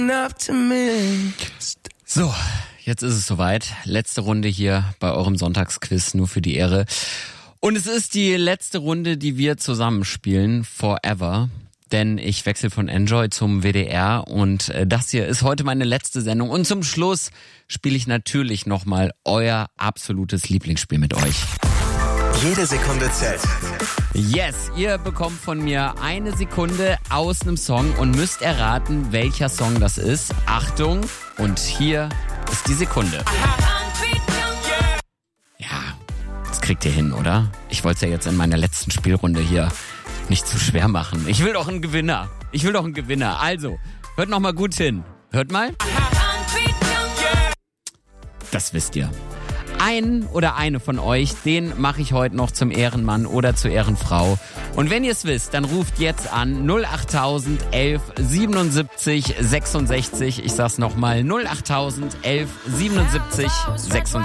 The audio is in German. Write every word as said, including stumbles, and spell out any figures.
So, jetzt ist es soweit. Letzte Runde hier bei eurem Sonntagsquiz, nur für die Ehre. Und es ist die letzte Runde, die wir zusammenspielen, forever. Denn ich wechsle von Enjoy zum W D R und das hier ist heute meine letzte Sendung. Und zum Schluss spiele ich natürlich nochmal euer absolutes Lieblingsspiel mit euch. Jede Sekunde zählt. Yes, ihr bekommt von mir eine Sekunde aus einem Song und müsst erraten, welcher Song das ist. Achtung, und hier ist die Sekunde. Ja, das kriegt ihr hin, oder? Ich wollte es ja jetzt in meiner letzten Spielrunde hier nicht zu schwer machen. Ich will doch einen Gewinner. Ich will doch einen Gewinner. Also, hört noch mal gut hin. Hört mal. Das wisst ihr. Einen oder eine von euch, den mache ich heute noch zum Ehrenmann oder zur Ehrenfrau. Und wenn ihr es wisst, dann ruft jetzt an null achttausend elf siebenundsiebzig sechsundsechzig. Ich sag's nochmal, null achttausend elf siebenundsiebzig sechsundsechzig.